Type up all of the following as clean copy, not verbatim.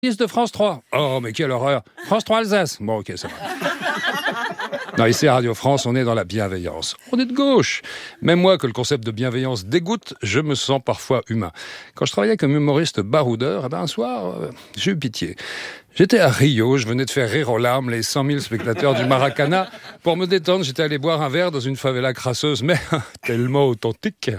De France 3. Oh, mais quelle horreur. France 3 Alsace. Bon, ok, ça va. Non, ici à Radio France, on est dans la bienveillance. On est de gauche. Même moi, que le concept de bienveillance dégoûte, je me sens parfois humain. Quand je travaillais comme humoriste baroudeur, un soir, j'ai eu pitié. J'étais à Rio, je venais de faire rire aux larmes les 100 000 spectateurs du Maracana. Pour me détendre, j'étais allé boire un verre dans une favela crasseuse, mais tellement authentique.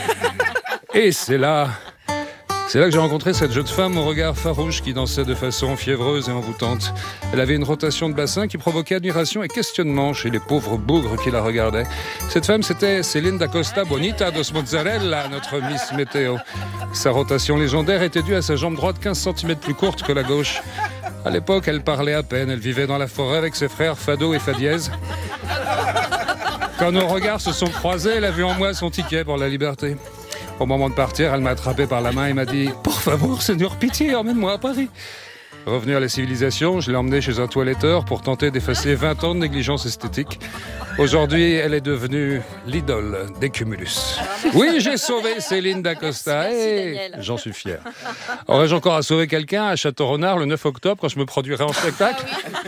Et c'est là que j'ai rencontré cette jeune femme au regard farouche qui dansait de façon fiévreuse et envoûtante. Elle avait une rotation de bassin qui provoquait admiration et questionnement chez les pauvres bougres qui la regardaient. Cette femme, c'était Céline D'Acosta Bonita dos Mozzarella, notre Miss Météo. Sa rotation légendaire était due à sa jambe droite 15 cm plus courte que la gauche. À l'époque, elle parlait à peine, elle vivait dans la forêt avec ses frères Fado et Fadiez. Quand nos regards se sont croisés, elle a vu en moi son ticket pour la liberté. Au moment de partir, elle m'a attrapé par la main et m'a dit « Por favor, Seigneur, pitié, emmène-moi à Paris ». Revenu à la civilisation, je l'ai emmenée chez un toiletteur pour tenter d'effacer 20 ans de négligence esthétique. Aujourd'hui, elle est devenue l'idole des cumulus. Oui, j'ai sauvé Céline D'Acosta. J'en suis fier. Aurais-je encore à sauver quelqu'un à Château-Renard le 9 octobre quand je me produirai en spectacle ?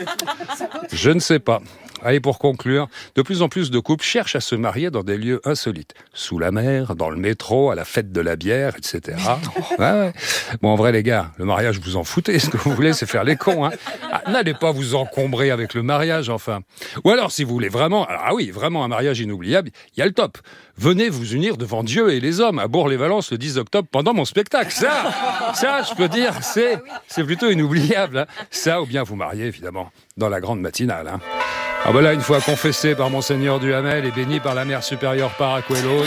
Je ne sais pas. Allez, pour conclure, de plus en plus de couples cherchent à se marier dans des lieux insolites. Sous la mer, dans le métro, à la fête de la bière, etc. Ouais. Bon, en vrai, les gars, le mariage, vous en foutez. Ce que vous voulez, c'est faire les cons. N'allez pas vous encombrer avec le mariage, enfin. Ou alors, si vous voulez vraiment, vraiment un mariage inoubliable, il y a le top. Venez vous unir devant Dieu et les hommes à Bourg-les-Valences le 10 octobre pendant mon spectacle. Ça, je peux dire, c'est plutôt inoubliable. Ça, ou bien vous marier, évidemment, dans la grande matinale. Ah ben là, une fois confessé par Monseigneur Duhamel et béni par la mère supérieure Paracuelos,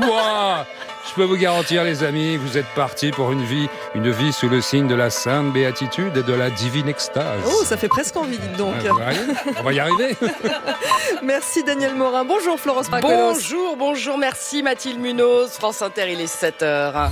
je peux vous garantir, les amis, vous êtes partis pour une vie sous le signe de la sainte béatitude et de la divine extase. Oh, ça fait presque envie, dites donc. On va y arriver. Merci Daniel Morin. Bonjour Florence Paracuelos. Bonjour, merci Mathilde Munoz. France Inter, il est 7h.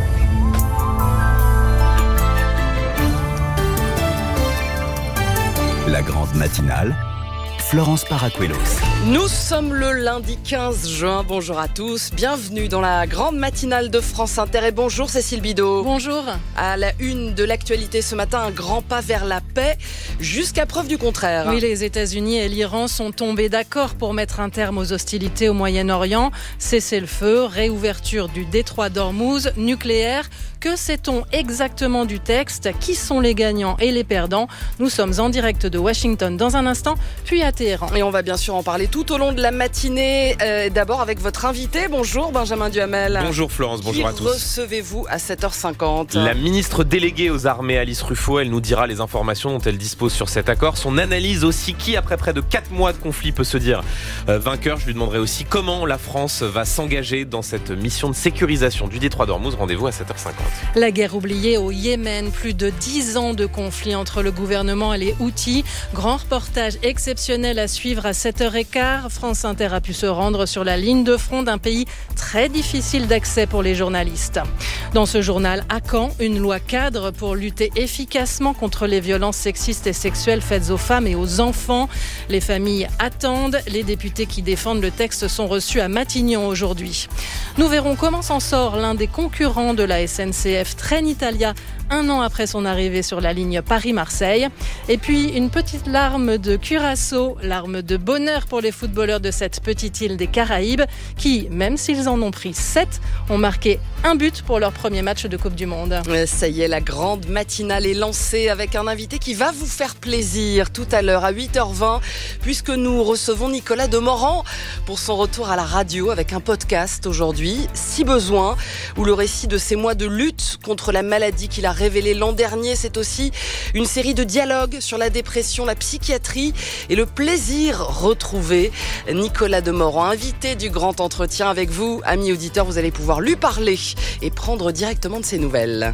La grande matinale, Florence Paracuelos. Nous sommes le lundi 15 juin. Bonjour à tous. Bienvenue dans la grande matinale de France Inter. Et bonjour Cécile Bidot. Bonjour. À la une de l'actualité ce matin, un grand pas vers la paix, jusqu'à preuve du contraire. Oui, les États-Unis et l'Iran sont tombés d'accord pour mettre un terme aux hostilités au Moyen-Orient. Cessez-le-feu, réouverture du détroit d'Ormuz, nucléaire. Que sait-on exactement du texte ? Qui sont les gagnants et les perdants ? Nous sommes en direct de Washington dans un instant, puis à Téhéran. Et on va bien sûr en parler tout au long de la matinée. D'abord avec votre invité. Bonjour Benjamin Duhamel. Bonjour Florence, bonjour à tous. Qui recevez-vous à 7h50 ? La ministre déléguée aux armées Alice Ruffo, elle nous dira les informations dont elle dispose sur cet accord. Son analyse aussi, qui après près de 4 mois de conflit peut se dire vainqueur. Je lui demanderai aussi comment la France va s'engager dans cette mission de sécurisation du détroit d'Ormuz. Rendez-vous à 7h50. La guerre oubliée au Yémen, plus de 10 ans de conflit entre le gouvernement et les Houthis. Grand reportage exceptionnel à suivre à 7h15. France Inter a pu se rendre sur la ligne de front d'un pays très difficile d'accès pour les journalistes. Dans ce journal, à Caen, une loi cadre pour lutter efficacement contre les violences sexistes et sexuelles faites aux femmes et aux enfants. Les familles attendent. Les députés qui défendent le texte sont reçus à Matignon aujourd'hui. Nous verrons comment s'en sort l'un des concurrents de la SNCF, Trenitalia, 1 an après son arrivée sur la ligne Paris-Marseille. Et puis une petite larme de Curaçao, larme de bonheur pour les footballeurs de cette petite île des Caraïbes qui, même s'ils en ont pris 7, ont marqué un but pour leur premier match de Coupe du Monde. Ça y est, la grande matinale est lancée avec un invité qui va vous faire plaisir tout à l'heure à 8h20 puisque nous recevons Nicolas Demorand pour son retour à la radio avec un podcast aujourd'hui, Si besoin, où le récit de ses mois de lutte contre la maladie qu'il a révélé l'an dernier, c'est aussi une série de dialogues sur la dépression, la psychiatrie et le plaisir retrouvé. Nicolas Demorand, invité du grand entretien avec vous, amis auditeurs, vous allez pouvoir lui parler et prendre directement de ses nouvelles.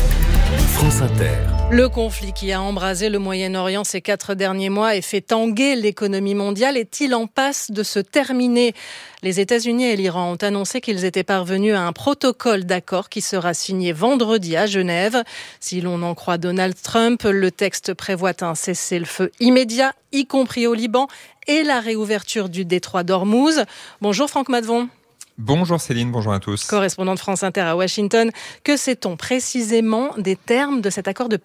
France Inter. Le conflit qui a embrasé le Moyen-Orient ces 4 derniers mois et fait tanguer l'économie mondiale est-il en passe de se terminer ? Les États-Unis et l'Iran ont annoncé qu'ils étaient parvenus à un protocole d'accord qui sera signé vendredi à Genève. Si l'on en croit Donald Trump, le texte prévoit un cessez-le-feu immédiat, y compris au Liban, et la réouverture du détroit d'Ormuz. Bonjour Franck Madvon. Bonjour Céline, bonjour à tous. Correspondant de France Inter à Washington, que sait-on précisément des termes de cet accord de paix ?